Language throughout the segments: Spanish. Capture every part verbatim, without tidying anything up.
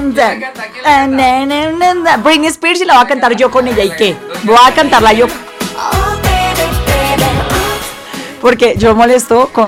Britney Spears y la voy a cantar yo con ella. ¿Y qué? Voy a cantarla yo. Porque yo molesto con...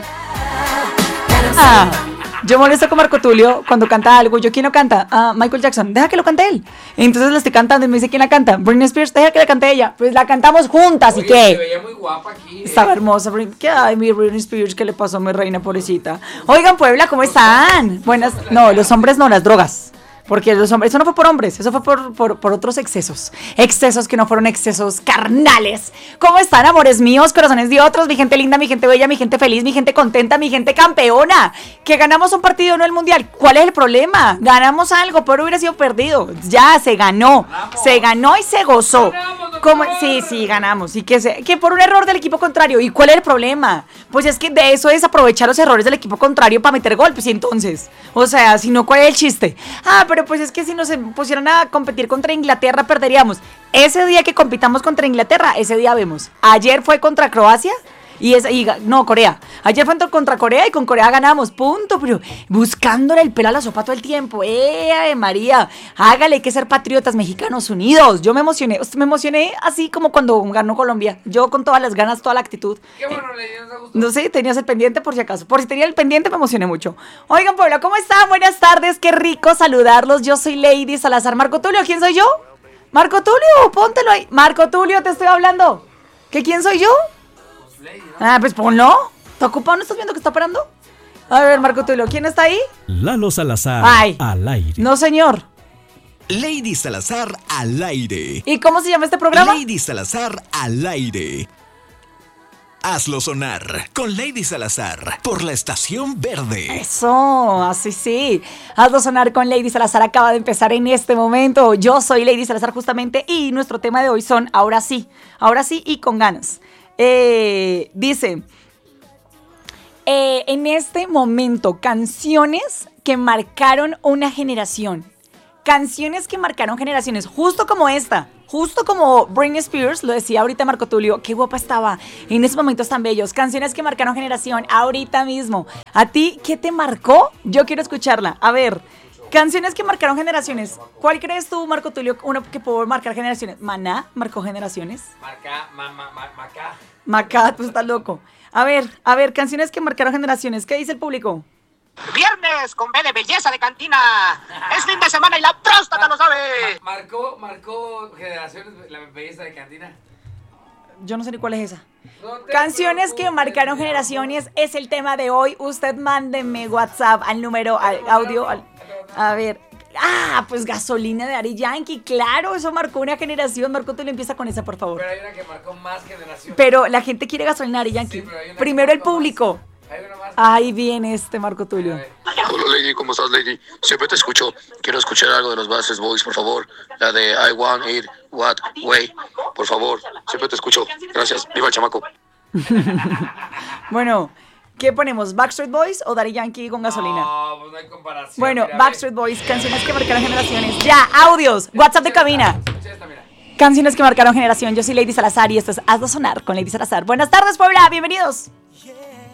Ah, yo molesto con Marco Tulio cuando canta algo. Yo, ¿quién lo canta? Ah, Michael Jackson. Deja que lo cante él. Entonces la estoy cantando y me dice, ¿quién la canta? Britney Spears. Deja que la cante ella. Pues la cantamos juntas. Oye, ¿y qué? Se veía muy guapa aquí. Estaba hermosa. ¿Qué? Ay, mi Britney Spears, ¿qué le pasó a mi reina pobrecita? Oigan, Puebla, ¿cómo están? Buenas. No, los hombres no, las drogas. Porque los hombres, eso no fue por hombres, eso fue por, por, por otros excesos. Excesos que no fueron excesos carnales. ¿Cómo están, amores míos, corazones de otros? Mi gente linda, mi gente bella, mi gente feliz, mi gente contenta, mi gente campeona. Que ganamos un partido, no el mundial. ¿Cuál es el problema? Ganamos algo, pero hubiera sido perdido. Ya, se ganó. Ganamos. Se ganó y se gozó. Ganamos, ¿cómo? Sí, sí, ganamos. Y que, se, que por un error del equipo contrario. ¿Y cuál es el problema? Pues es que de eso es aprovechar los errores del equipo contrario para meter golpes. Y entonces, o sea, si no, ¿cuál es el chiste? Ah, pero pero pues es que si nos pusieran a competir contra Inglaterra perderíamos. Ese día que compitamos contra Inglaterra, ese día vemos. Ayer fue contra Croacia y es y, no, Corea. Ayer fue contra Corea y con Corea ganamos, punto. Pero buscándole el pelo a la sopa todo el tiempo. ¡Eh, María! Hágale, hay que ser patriotas mexicanos unidos. Yo me emocioné, me emocioné así como cuando ganó Colombia. Yo con todas las ganas, toda la actitud. Qué bueno, le dio gusto. No sé, tenías el pendiente por si acaso. Por si tenía el pendiente me emocioné mucho. Oigan, Puebla, ¿cómo están? Buenas tardes, qué rico saludarlos. Yo soy Lady Salazar. Marco Tulio, ¿quién soy yo? Marco Tulio, póntelo ahí. Marco Tulio, te estoy hablando. ¿Que quién soy yo? Ah, pues ponlo. ¿Está ocupado? ¿No estás viendo que está operando? A ver, Marco Tulio, ¿quién está ahí? Lalo Salazar. Ay, al aire. No, señor. Lady Salazar al aire. ¿Y cómo se llama este programa? Lady Salazar al aire. Hazlo sonar con Lady Salazar por la Estación Verde. Eso, así sí. Hazlo sonar con Lady Salazar. Acaba de empezar en este momento. Yo soy Lady Salazar justamente y nuestro tema de hoy son ahora sí, ahora sí y con ganas. Eh, dice, eh, en este momento, canciones que marcaron una generación. Canciones que marcaron generaciones, justo como esta, justo como Britney Spears, lo decía ahorita Marco Tulio, qué guapa estaba, en esos momentos tan bellos. Canciones que marcaron generación, ahorita mismo. ¿A ti qué te marcó? Yo quiero escucharla. A ver, canciones que marcaron generaciones. ¿Cuál crees tú, Marco Tulio, uno que pudo marcar generaciones? ¿Maná marcó generaciones? Marca, ma, ma, ma, Macá. Macá, tú estás loco. A ver, a ver, canciones que marcaron generaciones. ¿Qué dice el público? Viernes con B de belleza de cantina. Es fin de semana y la próstata lo sabe. Ma- marcó, marcó generaciones la belleza de cantina. Yo no sé ni cuál es esa. No Canciones que marcaron generaciones es el tema de hoy. Usted mándeme WhatsApp al número, al audio. Al, a ver. Ah, pues Gasolina de Daddy Yankee. Claro, eso marcó una generación. Marco, tú le empieza con esa, por favor. Pero hay una que marcó más generaciones. Pero la gente quiere Gasolina de Daddy Yankee. Sí, primero el público. Más. Hay una más. Ahí viene este Marco Tulio. Hola Lady, ¿cómo estás Lady? Siempre te escucho. Quiero escuchar algo de los Backstreet Boys, por favor. La de I Want It What Way. Por favor, siempre te escucho. Gracias. Viva el chamaco. Bueno, ¿qué ponemos? ¿Backstreet Boys o Daddy Yankee con Gasolina? No, pues no hay comparación. Bueno, mira, Backstreet Boys, canciones que marcaron generaciones. Ya, audios, WhatsApp de cabina. Escucha esta, mira. Canciones que marcaron generación. Yo soy Lady Salazar y esto es Hazlo Sonar con Lady Salazar. Buenas tardes, Puebla, bienvenidos.